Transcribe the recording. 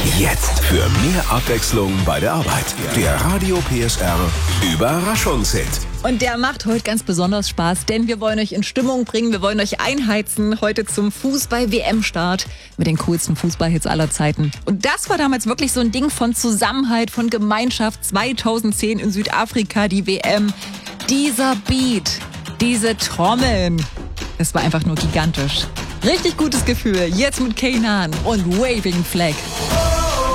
Jetzt für mehr Abwechslung bei der Arbeit. Der Radio PSR Überraschungshit. Und der macht heute ganz besonders Spaß, denn wir wollen euch in Stimmung bringen, wir wollen euch einheizen heute zum Fußball-WM-Start mit den coolsten Fußballhits aller Zeiten. Und das war damals wirklich so ein Ding von Zusammenhalt, von Gemeinschaft. 2010 in Südafrika die WM. Dieser Beat, diese Trommeln, das war einfach nur gigantisch. Richtig gutes Gefühl, jetzt mit Kanan und Waving Flag.